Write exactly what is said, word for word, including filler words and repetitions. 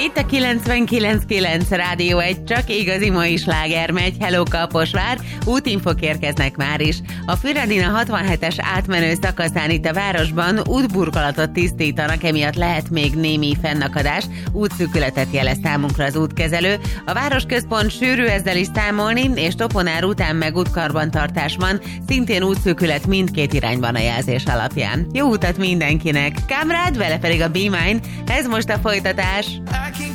Itt a kilencvenkilenc kilenc Rádió egy, csak igazi mai sláger megy. Hello Kaposvár, útinfok érkeznek már is. A Füradina hatvanhetes átmenő szakaszán itt a városban útburkolatot tisztítanak, emiatt lehet még némi fennakadás. Útszűkületet jelez számunkra az útkezelő. A városközpont sűrű, ezzel is számolni, és Toponár után meg útkarbantartás van, szintén útszűkület mindkét irányban a jelzés alapján. Jó utat mindenkinek! Kamrád, vele pedig a Be Mine, ez most a folytatás.